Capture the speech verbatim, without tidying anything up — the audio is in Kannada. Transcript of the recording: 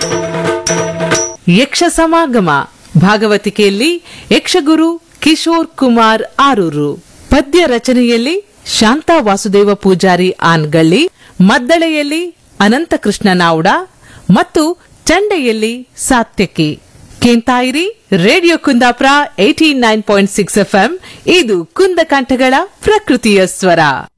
ಯಕ್ಷ ಸಮಾಗಮ ಭಾಗವತಿಕೆಯಲ್ಲಿ ಯಕ್ಷಗುರು ಕಿಶೋರ್ ಕುಮಾರ್ ಆರೂರು, ಪದ್ಯ ರಚನೆಯಲ್ಲಿ ಶಾಂತಾ ವಾಸುದೇವ ಪೂಜಾರಿ ಆನ್ಗಳ್ಳಿ, ಮದ್ದಳೆಯಲ್ಲಿ ಅನಂತಕೃಷ್ಣ ನಾವುಡ ಮತ್ತು ಚಂಡೆಯಲ್ಲಿ Satyaki. ಕೇಂತಾಯಿರಿ radio Kundapura eighty nine point six FM. ಇದು ಕುಂದಕಂಠಗಳ ಪ್ರಕೃತಿಯ ಸ್ವರ.